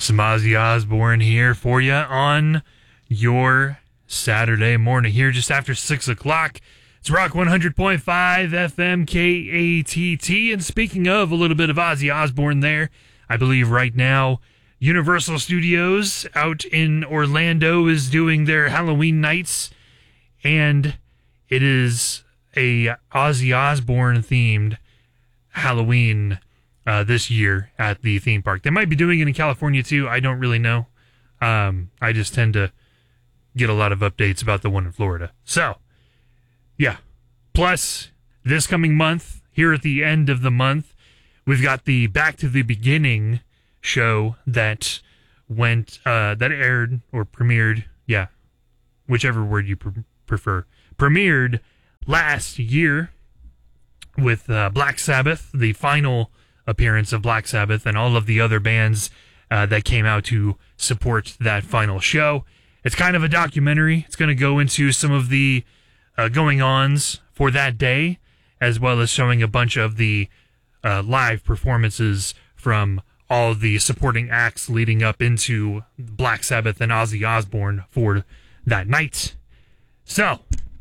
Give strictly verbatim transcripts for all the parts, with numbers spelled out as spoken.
Some Ozzy Osbourne here for you on your Saturday morning here just after six o'clock. It's Rock one hundred point five F M K A T T. And speaking of a little bit of Ozzy Osbourne there, I believe right now Universal Studios out in Orlando is doing their Halloween nights. And it is a Ozzy Osbourne themed Halloween Uh, this year at the theme park. They might be doing it in California too. I don't really know. Um, I just tend to get a lot of updates about the one in Florida. So, yeah. Plus, this coming month, here at the end of the month, we've got the Back to the Beginning show that went, uh, that aired or premiered, yeah, whichever word you pre- prefer, premiered last year with uh, Black Sabbath, the final appearance of Black Sabbath and all of the other bands uh, that came out to support that final show. It's kind of a documentary. It's going to go into some of the uh, going-ons for that day, as well as showing a bunch of the uh, live performances from all the supporting acts leading up into Black Sabbath and Ozzy Osbourne for that night. So,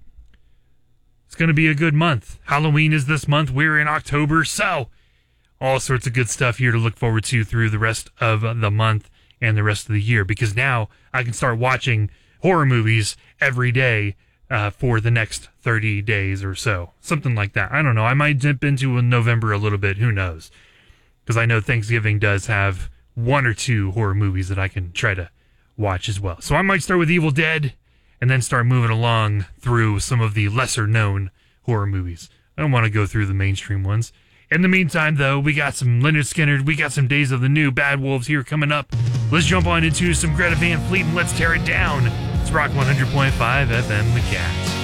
it's going to be a good month. Halloween is this month. We're in October, so all sorts of good stuff here to look forward to through the rest of the month and the rest of the year, because now I can start watching horror movies every day uh, for the next thirty days or so. Something like that. I don't know. I might dip into November a little bit. Who knows? Because I know Thanksgiving does have one or two horror movies that I can try to watch as well. So I might start with Evil Dead and then start moving along through some of the lesser-known horror movies. I don't want to go through the mainstream ones. In the meantime, though, we got some Lynyrd Skynyrd, we got some Days of the New Bad Wolves here coming up. Let's jump on into some Greta Van Fleet and let's tear it down. It's Rock one hundred point five F M The Cat.